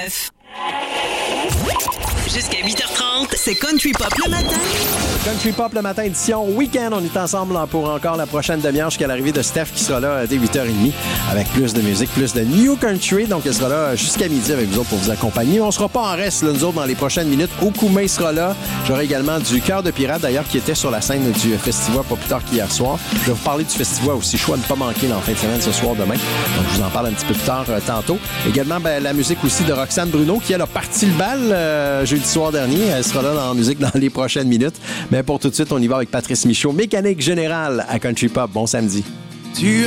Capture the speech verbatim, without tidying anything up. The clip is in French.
neuf. Jusqu'à huit heures trente, c'est Country Pop le matin. Country Pop le matin, édition week-end. On est ensemble pour encore la prochaine demi-heure jusqu'à l'arrivée de Steph qui sera là dès huit heures trente avec plus de musique, plus de New Country. Donc, elle sera là jusqu'à midi avec vous autres pour vous accompagner. On sera pas en reste, là, nous autres, dans les prochaines minutes. Okoumé sera là. J'aurai également du Cœur de Pirate, d'ailleurs, qui était sur la scène du festival pas plus tard qu'hier soir. Je vais vous parler du festival aussi. Choix de ne pas manquer dans la fin de semaine ce soir, demain. Donc, je vous en parle un petit peu plus tard euh, tantôt. Également, ben, la musique aussi de Roxane Bruno qui, elle, a parti le bal euh, jeudi soir dernier. Elle sera là dans la musique dans les prochaines minutes. Mais pour tout de suite, on y va avec Patrice Michaud, Mécanique Générale à Country Pop. Bon samedi. Tu